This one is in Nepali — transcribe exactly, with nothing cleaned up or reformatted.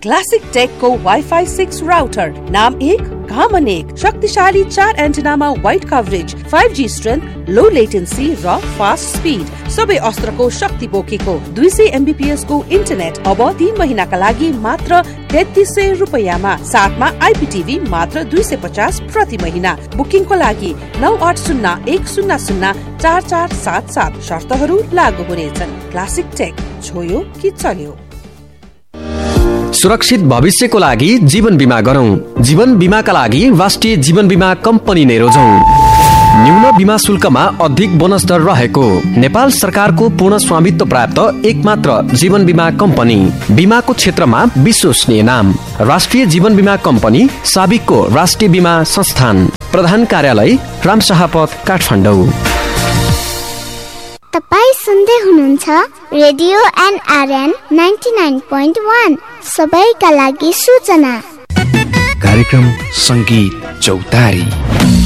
क्लासिक टेक को वाइफाई सिक्स राउटर, नाम एक काम अनेक, शक्तिशाली चार एन्टेनामा wide coverage, five G strength, लो लेटेन्सी र फास्ट स्पिड, सबै अस्त्रको शक्ति बोकेको दुई सय एमबीपीएस को इन्टरनेट अब तीन महिनाका लागि मात्र तेत्तीस सय रुपैयाँमा, साथमा आइपीटीभी मात्र दुई सय पचास प्रति महिना। बुकिङको लागि नौ आठ शून्य एक शून्य शून्य चार चार सात सात, शर्तहरू लागू हुनेछन्। क्लासिक टेक, छोयो कि चल्यो। सुरक्षित भविष्यको लागि जीवन बीमा गरौं। जीवन बीमाका लागि राष्ट्रिय जीवन बीमा कम्पनी नै रोजौं। न्यून बीमा शुल्कमा अधिक बोनस दर रहेको नेपाल सरकारको पूर्ण स्वामित्व प्राप्त एकमात्र जीवन बीमा कम्पनी। बीमाको क्षेत्रमा विश्वसनीय नाम राष्ट्रिय जीवन बीमा कम्पनी, साबिकको राष्ट्रिय बीमा संस्थान। प्रधान कार्यालय रामशाहपथ, काठमाडौँ। तपाई सुन्दै हुनुहुन्छ radio NRN ninety nine point one, सबैका लागि सूचना। कार्यक्रम संगीत चौतारी।